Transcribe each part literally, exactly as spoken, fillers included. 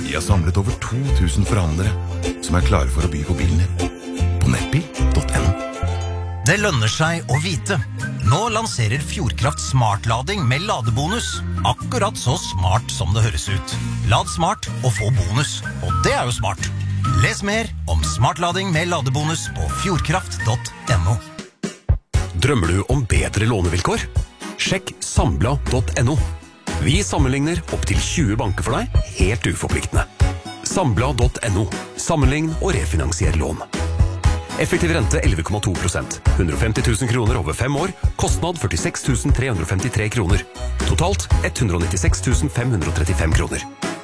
De har samlet over to tusen forhandlere som er klare for å by på bilen din. På nettbil punktum no. Det lønner seg å vite. Nå lanserer Fjordkraft smartlading med ladebonus. Akkurat så smart som det høres ut. Lad smart og få bonus. Og det er jo smart. Les mer om smartlading med ladebonus på fjordkraft punktum no. Drømmer du om bedre lånevilkår? Sjekk sambla punktum no. Vi sammenligner opp til tjue banker for deg, helt uforpliktende. Sambla punktum no. Sammenlign og refinansier lån. Effektiv rente elleve komma to prosent. hundre og femti tusen kroner over fem år. Kostnad førtiseks tusen tre hundre og femtitre kroner. Totalt ett hundre og nittiseks tusen fem hundre og trettifem kroner.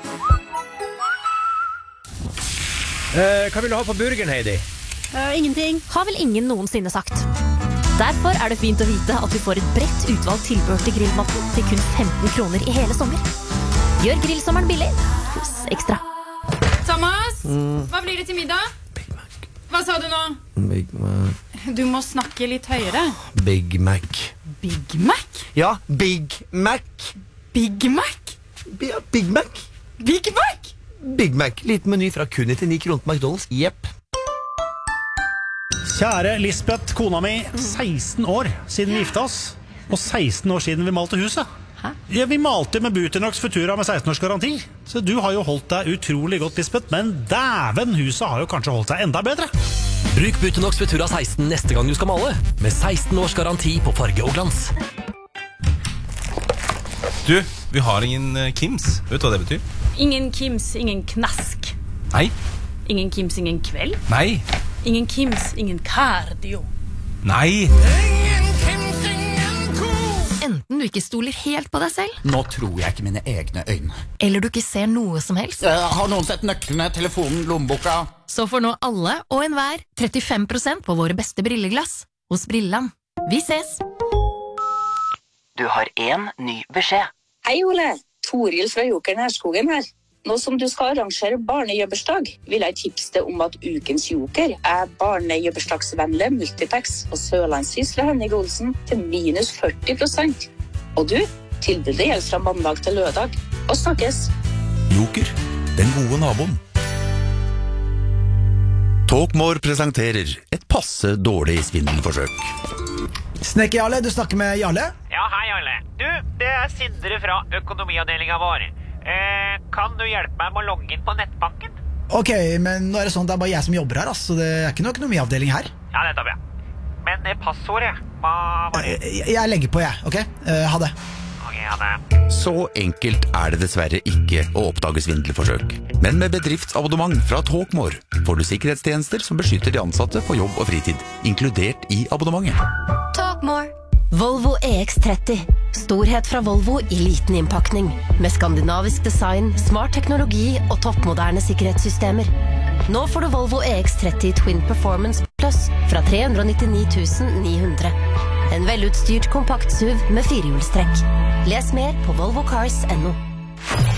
Uh, hva vil du ha på burgeren, Heidi? Uh, ingenting. Har vel ingen noensinne sagt. Derfor er det fint å vite at du får et bredt utvalgt tilbehør til grillmatten til kun femten kroner i hele sommer. Gjør grillsommeren billig hos Ekstra. Thomas, mm. hva blir det til middag? Big Mac. Hva sa du nå? Big Mac. Du må snakke litt høyere. Big Mac. Big Mac? Ja, Big Mac. Big Mac? Ja, Big Mac. Big Mac? Big Mac. Liten meny fra kun nittini kroner på McDonald's. Jepp. Kjære Lisbeth, kona mi, seksten år siden vi gifta oss, og seksten år siden vi malte huset. Hæ? Ja, vi malte med Buternox Futura med seksten års garanti. Så du har jo holdt deg utrolig godt, Lisbeth, men dæven, huset har jo kanskje holdt seg enda bedre. Bruk Buternox Futura seksten neste gang du skal male, med seksten års garanti på farge og glans. Du, vi har ingen uh, Kims. Vet du hva det betyr? Ingen Kims, ingen knask. Nei. Ingen Kims, ingen kveld. Nei. Ingen Kims, ingen cardio. Nei. Enten du ikke stoler helt på deg selv, Nå tror jeg ikke mine egne øyne. eller du ikke ser noe som helst, Eh, Har noen sett nøklene, telefonen, lommeboka? så får nå alle og enhver trettifem prosent på våre beste brilleglass hos Brilland. Vi ses! Du har en ny beskjed. Hei Ole, Toril fra Joker Nærskogen her. Nå som du skal arrangere barnejøbbersdag, vil jeg tipse deg om at ukens Joker er barnejøbbersdagsvennlig multipacks og Sørlandshus fra Henning Olsen til minus førti prosent. Og du, tilbudet gjelder fra mandag til lørdag. Og snakkes! Joker, den gode naboen. Talkmore presenterer et passe dårlig svindelforsøk. Snekker Jarle, du snakker med Jarle? Ja, hei Jarle. Du, det er Sindre fra økonomiavdelingen vår. Eh, kan du hjelpe meg med å logge inn på nettbanken? Ok, men nå er det sånn, det er bare jeg som jobber her, altså. Det er ikke noe økonomiavdeling her. Ja, nettopp, ja. Men det passordet, hva var det? Jeg, jeg legger på, jeg, ok? Uh, ha det. Ok, ha det. Så enkelt er det dessverre ikke å oppdage svindelforsøk. Men med bedriftsabonnement fra Talkmore får du sikkerhetstjenester som beskytter de ansatte på jobb og fritid, inkludert i abonnementet. Talkmore. Volvo E X tretti. Storhet fra Volvo i liten innpakning. Med skandinavisk design, smart teknologi og toppmoderne sikkerhetssystemer. Nå får du Volvo E X tretti Twin Performance Plus fra tre hundre og nittini tusen ni hundre. En velutstyrt kompakt S U V med firehjulstrekk. Les mer på volvo cars punktum no.